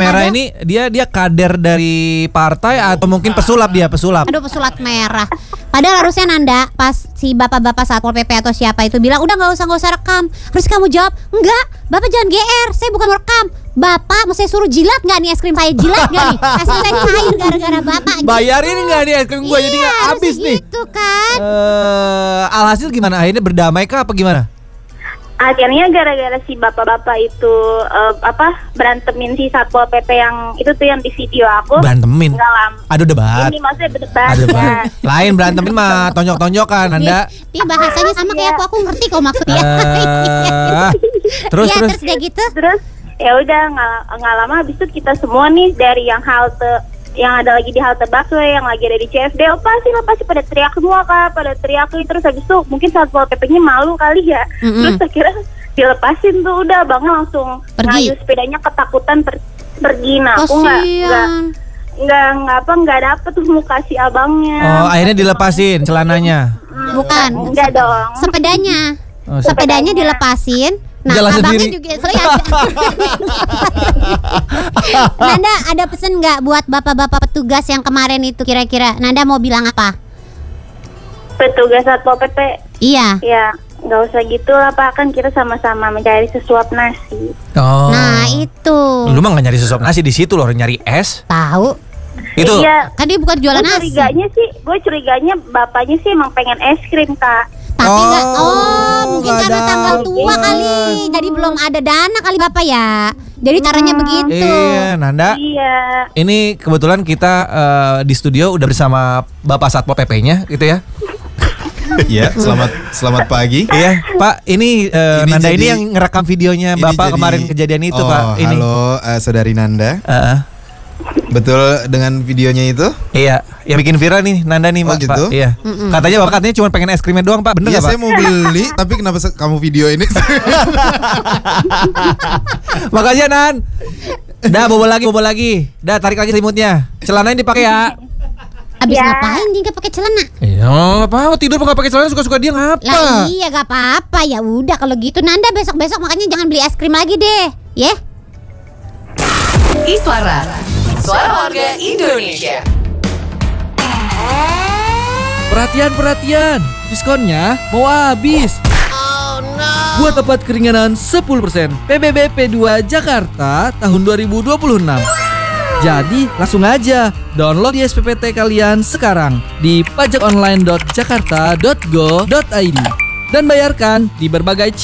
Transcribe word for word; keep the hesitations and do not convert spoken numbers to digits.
merah ini dia dia kader dari partai atau mungkin pesulap dia, pesulap. Aduh, pesulap merah. Padahal harusnya Nanda pas si bapak-bapak Satpol P P atau siapa itu bilang, udah nggak usah nggak usah rekam. Terus kamu jawab, enggak, bapak jangan G R, saya bukan merekam. Bapak mau saya suruh jilat nggak nih es krim saya, jilat nggak nih? Es krim saya cair gara-gara bapak. Bayarin nggak nih es krim gue, jadi nggak habis nih. Gitu kan? Uh, alhasil gimana? Akhirnya berdamai kah apa gimana? Akhirnya gara-gara si bapak-bapak itu uh, apa berantemin si Satpol P P yang itu tuh yang di video aku. Berantemin? Enggak lama. Aduh debat. Ini maksudnya berdebat. Ada debat. Lain berantemin mah tonjok-tonjokan Anda. Dia bahasanya sama kayak aku, aku ngerti kok maksudnya. Uh, terus ya, terus. terus kayak gitu. Terus ya udah nggak nggak lama habis itu kita semua nih dari yang halte yang ada lagi di halte busway, yang lagi ada di C F D, oh pasti lah pasti pada teriak semua kak, pada teriak. Terus habis itu mungkin Satpol P P-nya malu kali ya. Mm-hmm. Terus akhirnya dilepasin tuh, udah abangnya langsung pergi. ngayuh sepedanya ketakutan per- pergi. Nah aku nggak nggak nggak nggak apa nggak dapet tuh muka si abangnya. Oh akhirnya dilepasin celananya? Hmm, bukan, enggak dong. Sepedanya, oh, sepedanya dilepasin. Nah, jalan abangnya sendiri. juga soalnya Nanda ada pesen nggak buat bapak-bapak petugas yang kemarin itu kira-kira? Nanda mau bilang apa? Petugas Satpol P P. Iya. Ya, nggak usah gitu lah Pak, kan kita sama-sama mencari sesuap nasi. Oh. Nah itu. Lu mah nggak nyari sesuap nasi di situ loh, nyari es. Tahu. Itu. Iya. Kan dia bukan jualan Gue nasi. curiganya sih, gue curiganya bapaknya sih emang pengen es krim kak. Tapi Oh, enggak, oh mungkin nggak karena tanggal tua dapet. kali. Jadi belum ada dana kali Bapak ya. Jadi caranya Hmm. begitu. Iya, Nanda. Iya. Ini kebetulan kita uh, di studio udah bersama Bapak Satpol P P-nya gitu ya. Iya, selamat selamat pagi. Iya, Pak. Ini, uh, Ini Nanda jadi- ini yang ngerekam videonya Ini Bapak jadi- kemarin kejadian itu, oh, Pak. Ini. Halo, uh, saudari Nanda. Uh, Betul dengan videonya itu? iya, yang bikin viral nih Nanda nih, Oh, Pak. gitu? Iya. Katanya Bapak katanya cuma pengen es krimnya doang, Pak. Bener Iya, nggak, Pak? saya mau beli, tapi kenapa se- kamu video ini? Makasih, Nan. Dah, bobol lagi, bobol lagi. Dah, tarik lagi selimutnya. Celananya dipakai ya. Abis Ya. ngapain dia nggak pakai celana? Iya, nggak apa-apa. Tidur nggak pakai celana suka-suka dia ngapa? Lah iya gak apa-apa. Ya udah kalau gitu Nanda besok-besok makanya jangan beli es krim lagi deh. Ya. Iswara, suara warga Indonesia. Perhatian-perhatian, diskonnya mau habis. Buat tempat keringanan sepuluh persen P B B P dua Jakarta tahun dua ribu dua puluh enam. Jadi langsung aja download di S P P T kalian sekarang di pajakonline dot jakarta dot go dot i d dan bayarkan di berbagai